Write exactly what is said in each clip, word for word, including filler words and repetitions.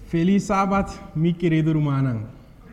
Feliz sábado, mi querido Rumanang.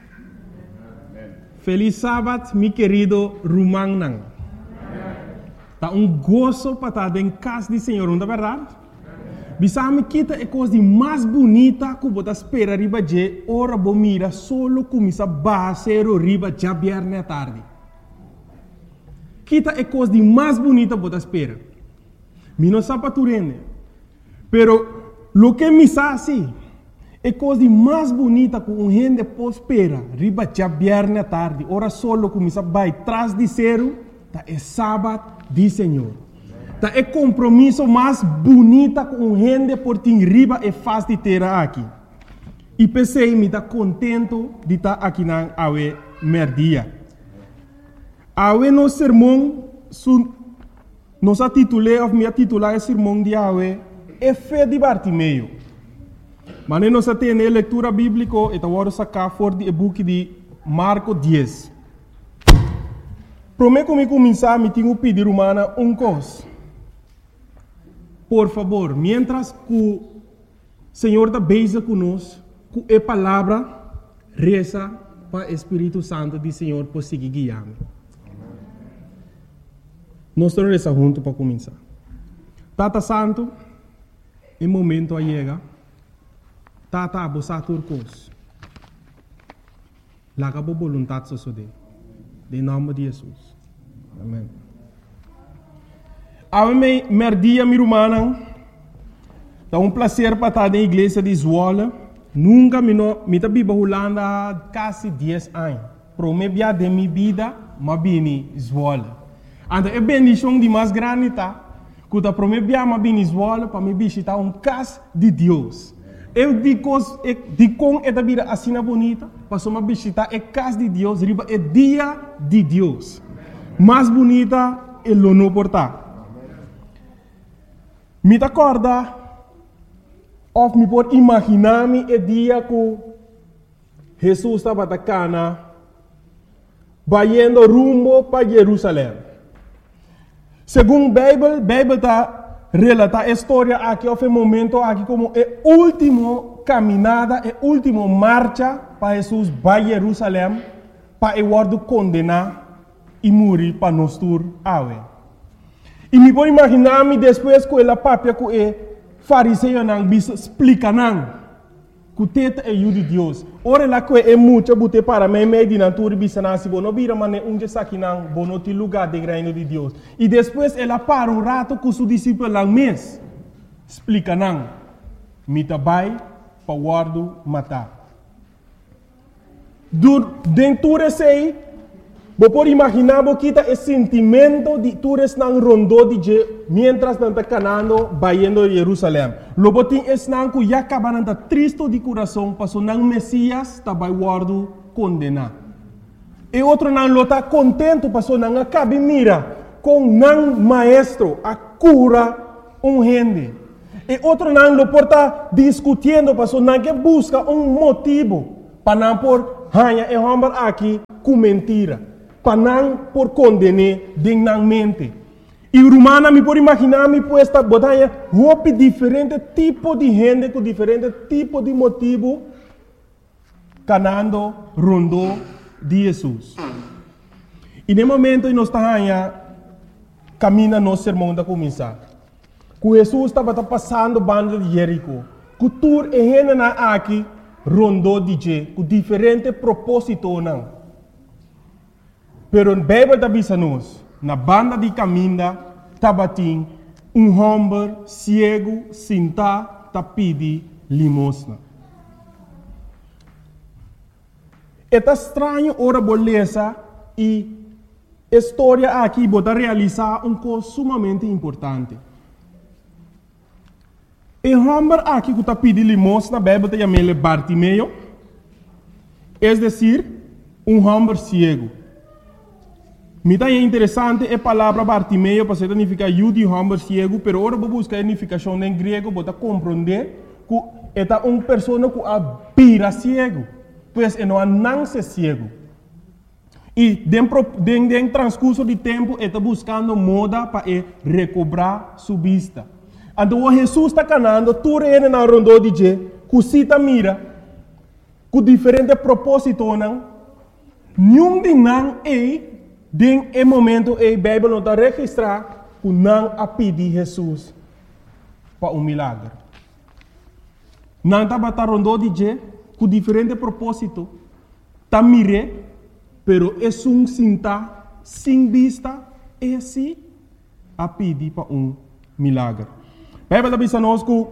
Feliz sábado, mi querido Rumanang. Tá um gozo para estar em casa do Senhor, não é verdade? Bisame kita é coisa mais bonita que você espera riba de ora bomira solo começa a baixar riba já viernes à tarde. Kita é coisa mais bonita que você espera. Mi não sabe tu rende. Pero lo que me sabe é coisa mais bonita que um gente pode esperar riba já viernes à tarde. Ora solo começa a baixar atrás de zero, tá é sábado do Senhor. Tá é compromisso mais bonita com um gente por ter riba e faz de ter aqui. E pensei me tá contento de estar aqui na awe merdia. Awe no sermão su nos a titulei of me titular o sermão de awe é fé de Bartimeu. Mas nós temos a leitura bíblica e agora sacar for de book de Marco dez. Prometo me começar me tenho pedir humana um coisa. Por favor, mientras que o Senhor está beija conosco, com a palavra, reza para o Espírito Santo do Senhor por seguir guiando. Nós estamos rezando juntos para começar. Tata Santo, em momento a chega, Tata a bossa turcos. Laga a vontade só em nome de Jesus. Amém. A mim, merdia mi rumana, é um prazer para estar na igreja de Zwolle. Nunca me no, me tá biba Holanda quase dez anos. Pro me bia de minha vida, ma bini Zwolle. Anda é bendição de mais grande tá. Quando pro me bia ma bini Zwolle para me visitar um casa de Deus. Eu digo, de com esta vida assim bonita, para me visitar a casa de Deus, riba é dia de Deus. Mais bonita é o não portar. Me acorda, ou me pode imaginar-me o dia que Jesus estava na cana, indo rumo para Jerusalém. Segundo a Bíblia, a Bíblia está relata a história aqui, houve um momento aqui como a última caminhada, a última marcha para Jesus para Jerusalém, para o word condenar e morrer para nós tur awe. E me pode imaginar-me depois que ela papia que o fariseu não bisa explica não que o teta é o de Deus. Ora lá que é muito bute para mim meio de natura bisa não se bono bira mane um dia aqui não bono te lugar de reino de Deus. E depois ela para um rato com seu discípulo lá mês explica não me tabai para guardo matar. Dentro desse Você pode imaginar que está esse sentimento de todos não rondou de mientras não está canando indo a Jerusalém. Logo tem esse não que já acaba não está triste de coração, passou não Messias está vai guardo condenar. E outro não está contente, passou não acaba mira com não maestro a cura um gente. E outro não lo porta discutindo, passou não que busca um motivo para não por hanha e homem aqui com mentira. Para não por condenar dignamente. E o romano me pode imaginar me puesta botanha roupa diferente tipo de gente com diferente tipo de motivo canando rondo de Jesus. E no momento nós estamos caminhando no sermão da começar. Que Jesus estava passando banda de Jerico. Que tur e gente na aqui rondo de je com diferente propósito não. Pero a Bíblia está dizendo na banda de caminho, tabatim, um homem cego, sentado, tá pedi limosna. É estranho ora beleza e a história aqui bota realizar um coisa sumamente importante. O homem aqui que tá pedi limosna, a Bíblia está chamando Bartimeu, é decir, um homem cego. Me dá interessante a palavra Bartimeu para significar eu de homem cego, pero agora vou buscar a significação em grego para compreender que é uma pessoa que abira cego, pois é não nasce cego. E dentro do transcurso de tempo está buscando moda para recobrar sua vista. Então Jesus está canando, tu reina na rondo de je, cusita mira, com diferente propósito, não? Nenhum de não é, den é momento é a Bíblia não está registrar, que não a pedir Jesus para um milagre. Não está batendo de je, com diferente propósito, está mire, pero é um cinta, sem vista, é assim, a pedir para um milagre. A Bíblia está dizendo que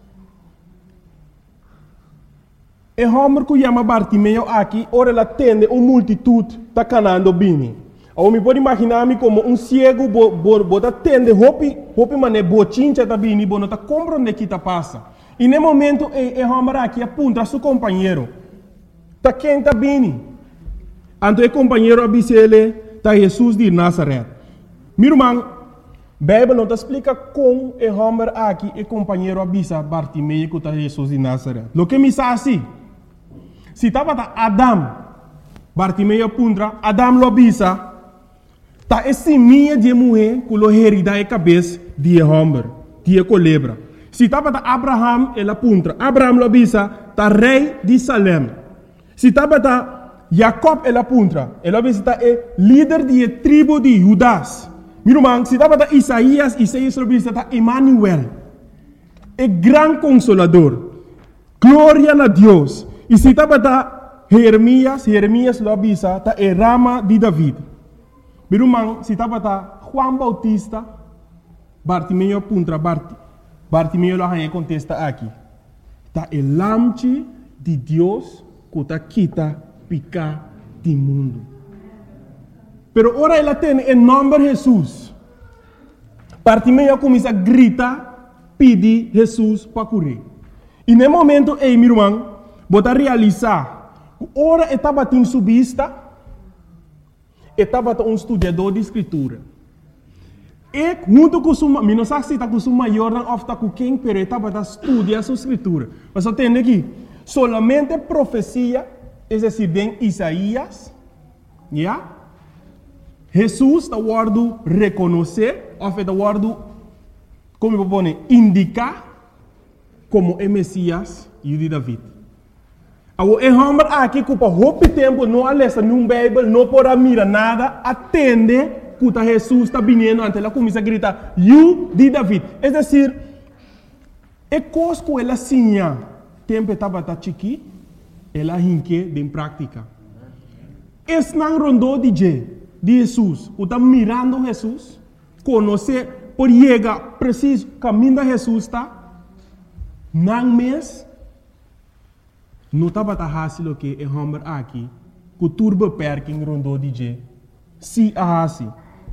e homem que chama Bartimeu aqui, ora ela atende uma multitude está canando bem. Eu me pode imaginar-me como um cego, bota atende, hopi, hopi mané, bochincha está bem, bota está compreendendo o que está passa. E no momento, e homem aqui aponta a seu companheiro, está quem está bem. Então o companheiro avisa ele, está Jesus de Nazaré. Meu irmão, a Bíblia não explica como o homem aqui, o companheiro avisa Bartimeu que está Jesus de Nazaré. O que me sabe assim? Se estava Adam, Bartimeu apunta, Adam lo avisa, está esse minha de mulher que lo herida a cabeça de homem, de culebra. Se estava Abraham, ele apunta, Abraham lo avisa, está rei de Salem. Se estava Jacob, ele apunta, ele avisa, está líder de tribo de Judas. Meu irmão, se estava Isaías, Isaías lo avisa, está Emmanuel, é grande consolador, glória a Deus. E se estava Jeremias, Jeremias lo avisa, está a rama de David. Meu irmão, se estava Juan Bautista, Bartimeu apunta, Bart, Bartimeu lo arranha contesta aqui. Está o lamche de Deus que está quita picar do mundo. Pero ora ela tem o nome de Jesus. Bartimeu começa a gritar, pedir Jesus para curar. E no momento, ei, meu irmão, bota realizar, ora estava em subista, estava um estudador de escritura. E junto com o meu, não sei se está com o maior ou está com quem, mas estava a estudar a escritura. Mas eu tenho aqui, solamente profecia, é decir, de Isaías, já? Jesus está guardando reconhecer, ou está guardando, como eu vou dizer, indicar como é Messias e de David. O homem aqui que por muito tempo não alessa num Bíblia, não pode mirar nada, atende que Jesus está vindo, então ela começa a gritar, you de David. É decir, é coisa que ela sinha, tempo estava chiqui, ela rinque em prática. Esse não rondou de Jesus, o está mirando Jesus, conhecer, por chegar preciso, caminho de Jesus está, não mês, não estava fácil que o homem aqui, que o turbo perking rondou de G. Se a assim.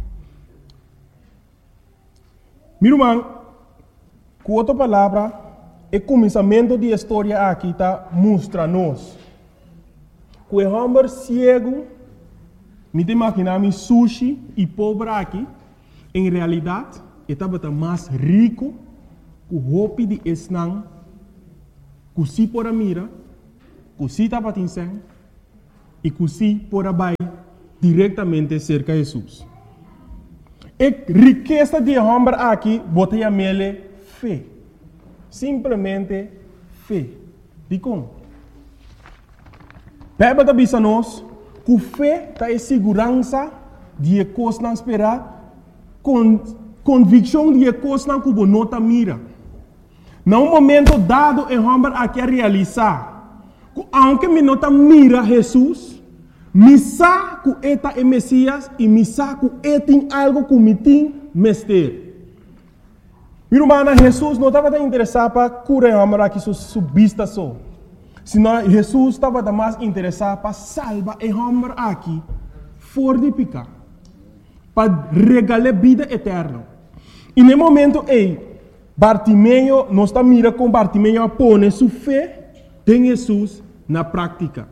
Meu irmão, com outra palavra, o começamento da história aqui está mostra-nos que o homem cego, me imaginar sushi e pobre aqui, em realidade, estava mais rico que o roupa de esnang, que se por a mira, que se estava atingindo e que se por a diretamente cerca de Jesus. A riqueza de homem aqui, bota a mele fé. Simplesmente fé. De como? Bíblia está dizendo que fé está em segurança de coisas não esperar, com convicção de coisas não que você não está mira. Num momento dado, o homem aqui a realizar, que aunque me não mira Jesus, me sabe que eta é Messias e me sabe que é tem algo que me tem mestre. Meu irmão, Jesus não estava interessado para curar o homem aqui sua vista só. Senão Jesus estava mais interessado para salvar o homem aqui fora de pecar, para regalar vida eterna. E no momento, ei, Bartimeu, não está mira com Bartimeu a pôr sua fé em Jesus na prática.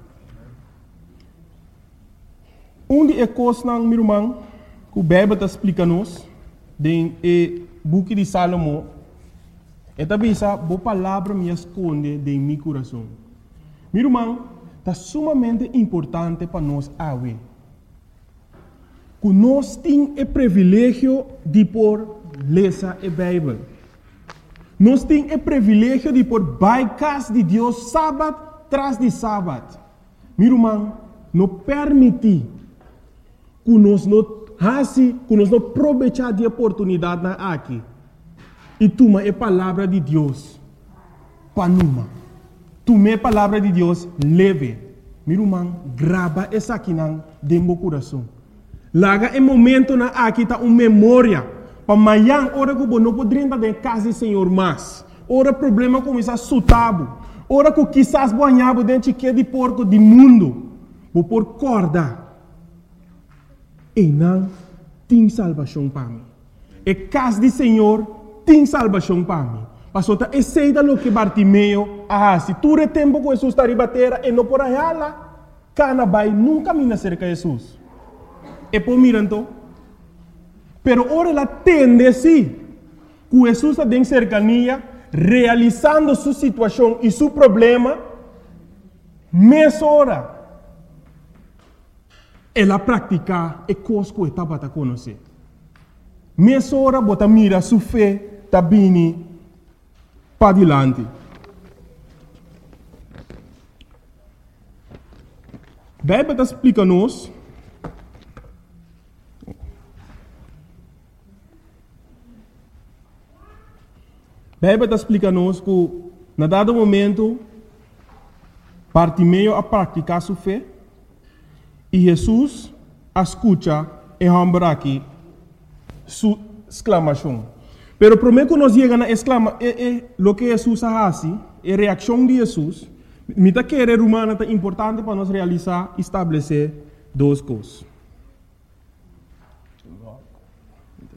Um de coisas, meu irmão, que o Bíblia está explicando-nos, no book de Salomão, é também essa boa palavra me esconde em meu coração. Meu irmão, está sumamente importante para nós ver que nós temos o privilégio de por ler a Bíblia. Nós temos o privilégio de por by casa de Deus sábado tras de sábado. Meu irmão, não permite que nós não façamos, que nós não aproveitar de oportunidade na aqui. E toma a palavra de Deus para numa. Toma a palavra de Deus leve. Meu irmão, grava essa aqui dentro do coração. Laga em momento na aqui tá uma memória. Para amanhã, hora que não poderia estar em casa do Senhor mais. Ora problema começa a sutabo. Ora que quizás banhava dentro de porco do mundo. Vou por corda. E não tem salvação para mim. E casa do Senhor tem salvação para mim. Pastor, é seida lo que Bartimeu ah, se tu é tempo que Jesus está ribatera e não por aí lá, cana vai nunca mina cerca de Jesus. E por miranto, pero ora ela tende sim, que Jesus está em cercania, realizando sua situação e seu problema, mesma hora, ela pratica e coisa que estava a conhecer. Mesma hora, bota mira sua fé, está vindo para adiante. A Bíblia explica-nos a Bíblia explica-nos que, na dado momento, Bartimeu a praticar sua fé e Jesus escuta e rambra aqui sua exclamação. Pero primeiro que nós chegamos na exclama, é, é, o que Jesus faz, é a reação de Jesus. Me está querendo humana é importante para nós realizar e estabelecer duas coisas.